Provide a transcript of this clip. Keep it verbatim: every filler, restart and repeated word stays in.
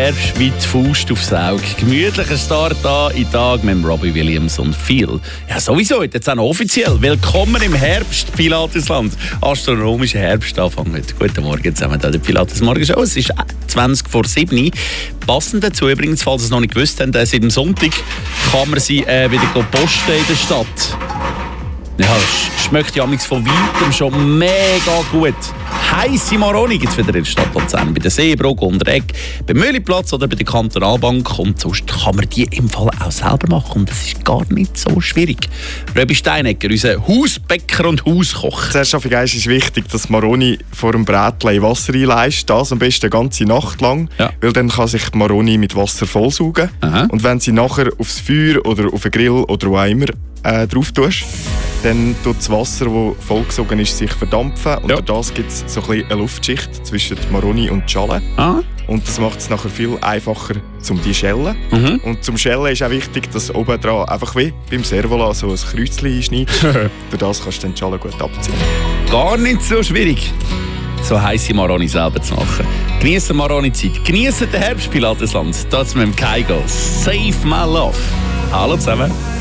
Herbst wie die Faust aufs Auge. Gemütlicher Start da in Tag mit Robbie Williams und viel. Ja, sowieso, jetzt auch noch offiziell. Willkommen im Herbst, Pilatesland. Astronomischer Herbstanfang heute. Guten Morgen zusammen, der Pilates Morgen Show. Es ist zwanzig vor sieben. Passend dazu übrigens, falls ihr es noch nicht gewusst habt, seit dem Sonntag kann man sie äh, wieder posten in der Stadt. Ja, es schmeckt ja von weitem schon mega gut. Heisse Maroni gibt es wieder in der Stadt Luzern, bei der Seebrücke und Eck, beim Mühliplatz oder bei der Kantonalbank. Und sonst kann man die im Fall auch selber machen. Und das ist gar nicht so schwierig. Röbi Steinegger, unser Hausbäcker und Hauskoch. Zuerst ist es wichtig, dass Maroni vor dem Brätlein in Wasser einleist. Das am besten eine ganze Nacht lang. Ja. Weil dann kann sich die Maroni mit Wasser vollsaugen. Aha. Und wenn sie nachher aufs Feuer oder auf den Grill oder wo auch immer äh, drauf tust, dann tut das Wasser, das vollgesogen ist, sich verdampfen. Und ja. durch das gibt es so ein bisschen eine Luftschicht zwischen Maroni und Schale. Ah. Und das macht es nachher viel einfacher zum die schellen. Mhm. Und zum Schellen ist auch wichtig, dass oben dran einfach wie beim Servola so ein Kreuzchen einschneidest. Durch das kannst du dann die Schale gut abziehen. Gar nicht so schwierig, so heisse Maroni selber zu machen. Geniessen Maroni-Zeit, geniessen den Herbst, Pilatesland. Das mit dem Kaigo. Save my love. Hallo zusammen.